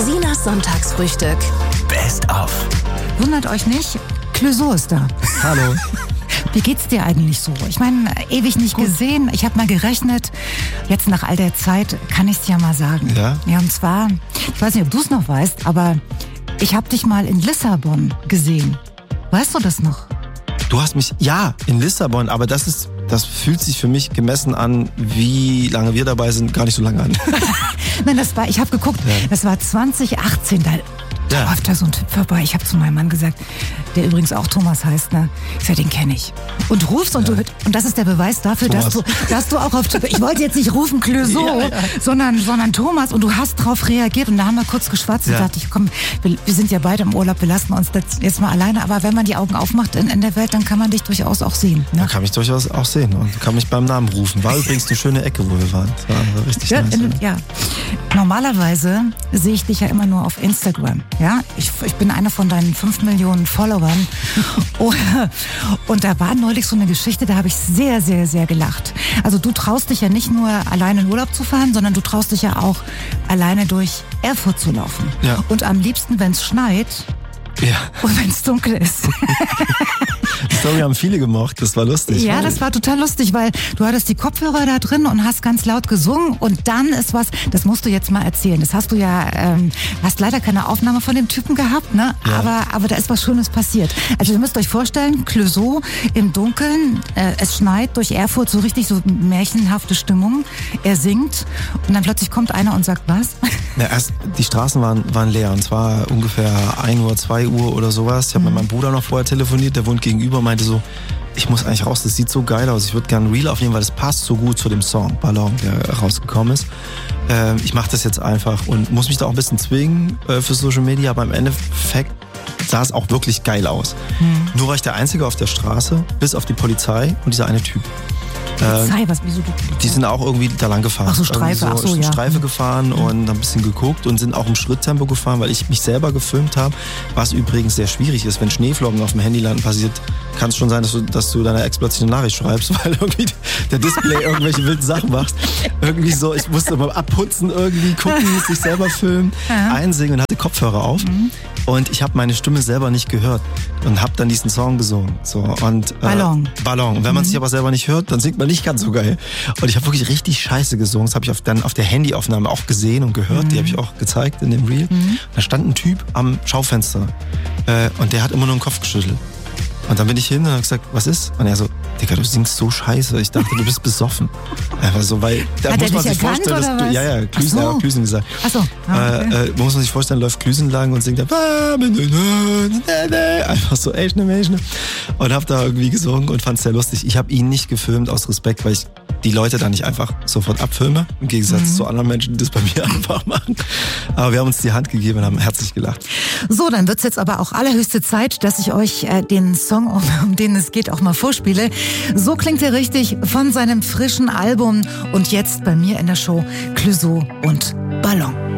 Sinas Sonntagsfrühstück. Best of. Wundert euch nicht, Clouseau ist da. Hallo. Wie geht's dir eigentlich so? Ich meine, ewig nicht gesehen. Ich habe mal gerechnet. Jetzt nach all der Zeit kann ich es ja mal sagen. Ja? Ja, und zwar, ich weiß nicht, ob du es noch weißt, aber ich habe dich mal in Lissabon gesehen. Weißt du das noch? Du hast mich, ja, in Lissabon, aber das fühlt sich für mich gemessen an, wie lange wir dabei sind, gar nicht so lange an. Nein, ich habe geguckt, das war 2018, da läuft da so ein Typ vorbei. Ich habe zu meinem Mann gesagt, der übrigens auch Thomas heißt, ne? Ich sag, den kenne ich. Und rufst und das ist der Beweis dafür, dass du auch auf, ich wollte jetzt nicht rufen Clouseau, sondern Thomas, und du hast drauf reagiert und da haben wir kurz geschwatzt und dachte ich, komm, wir sind ja beide im Urlaub, wir lassen uns das jetzt mal alleine, aber wenn man die Augen aufmacht in der Welt, dann kann man dich durchaus auch sehen. Ne? Man kann mich durchaus auch sehen und kann mich beim Namen rufen. War übrigens eine schöne Ecke, wo wir waren. Das war richtig nice. Ja. Normalerweise sehe ich dich ja immer nur auf Instagram. Ja, ich bin einer von deinen 5 Millionen Followern. Und da war neulich so eine Geschichte, da habe ich sehr, sehr, sehr gelacht. Also du traust dich ja nicht nur alleine in Urlaub zu fahren, sondern du traust dich ja auch alleine durch Erfurt zu laufen. Ja. Und am liebsten, wenn es schneit und wenn es dunkel ist. Die Story haben viele gemocht, das war lustig. Ja, das war total lustig, weil du hattest die Kopfhörer da drin und hast ganz laut gesungen und dann ist was, das musst du jetzt mal erzählen. Das hast du ja, hast leider keine Aufnahme von dem Typen gehabt, ne? Ja. Aber da ist was Schönes passiert. Also ihr müsst euch vorstellen, Clouseau im Dunkeln, es schneit durch Erfurt, so richtig so märchenhafte Stimmung. Er singt und dann plötzlich kommt einer und sagt, was? Ja, die Straßen waren leer und zwar ungefähr 1 Uhr, 2 Uhr oder sowas. Ich habe mit meinem Bruder noch vorher telefoniert, der wohnt gegenüber, meinte so, ich muss eigentlich raus, das sieht so geil aus, ich würde gerne ein Reel aufnehmen, weil das passt so gut zu dem Song Ballon, der rausgekommen ist. Ich mache das jetzt einfach und muss mich da auch ein bisschen zwingen für Social Media, aber im Endeffekt sah es auch wirklich geil aus. Nur war ich der Einzige auf der Straße, bis auf die Polizei und dieser eine Typ. Polizei, wieso du? Die sind auch irgendwie da lang gefahren. Ach so, Streife, Streife gefahren und ein bisschen geguckt und sind auch im Schritttempo gefahren, weil ich mich selber gefilmt habe. Was übrigens sehr schwierig ist, wenn Schneeflocken auf dem Handy landen passiert, kann es schon sein, dass du deiner Ex plötzlich eine Nachricht schreibst, weil irgendwie der Display irgendwelche wilden Sachen macht. Irgendwie so, ich musste mal abputzen, irgendwie gucken, sich selber filmen, einsingen und hatte Kopfhörer auf. Und ich habe meine Stimme selber nicht gehört und habe dann diesen Song gesungen. So, und, Ballon. Und wenn man sich aber selber nicht hört, dann singt man nicht ganz so geil. Und ich habe wirklich richtig scheiße gesungen. Das habe ich dann auf der Handyaufnahme auch gesehen und gehört. Die habe ich auch gezeigt in dem Reel. Da stand ein Typ am Schaufenster und der hat immer nur den Kopf geschüttelt. Und dann bin ich hin und habe gesagt, was ist? Und er so, Digga, du singst so scheiße. Ich dachte, du bist besoffen. Einfach so, weil da hat muss man sich erkannt, vorstellen, dass du, ja, Klüsen, er hat Klüsen gesagt. Ach so. Muss man sich vorstellen, läuft Klüsen lang und singt dann einfach so, ey, schnell. Und hab da irgendwie gesungen und fand's sehr lustig. Ich habe ihn nicht gefilmt aus Respekt, weil ich die Leute da nicht einfach sofort abfilme, im Gegensatz zu anderen Menschen, die das bei mir einfach machen. Aber wir haben uns die Hand gegeben und haben herzlich gelacht. So, dann wird's jetzt aber auch allerhöchste Zeit, dass ich euch den Song, um den es geht, auch mal vorspiele. So klingt er richtig von seinem frischen Album und jetzt bei mir in der Show Clouseau und Ballon.